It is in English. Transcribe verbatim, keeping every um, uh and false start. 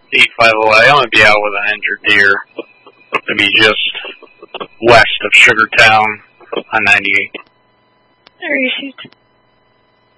E five oh eight. I'm going to be out with an injured deer. To be just west of Sugartown on ninety-eight. There you shoot.